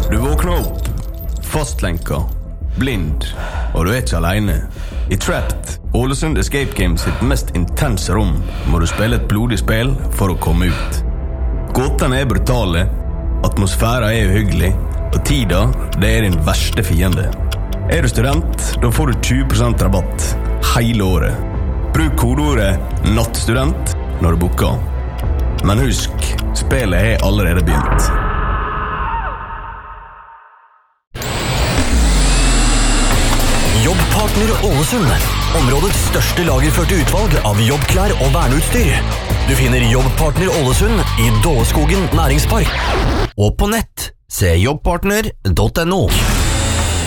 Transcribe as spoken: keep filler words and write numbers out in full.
Du våkner opp, fastlenka, blind, og du er ikke alene. I Trapped, Ålesund Escape Games sitt mest intense rom, må du spille et blodig spill for å komme ut. Gåtene er brutale, atmosfæren er uhyggelig, og tida, det er din verste fiende. Er du student, da får du tjue prosent rabatt hele året. Bruk kodeordet nattstudent når du booker. Men husk, spillet er allerede begynt. Jobbpartner Ålesund. Områdets største lagerførte utvalg av jobbklær og verneutstyr. Du finner Jobbpartner Ålesund i Dåleskogen næringspark. Og på nett, se jobbpartner punktum no.